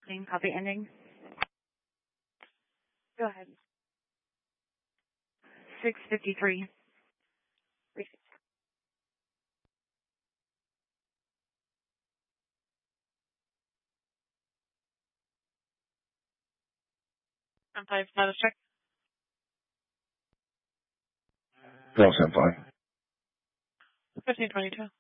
Same copy ending. Go ahead. 653. I'm 5 status check. Bill 75. 1522.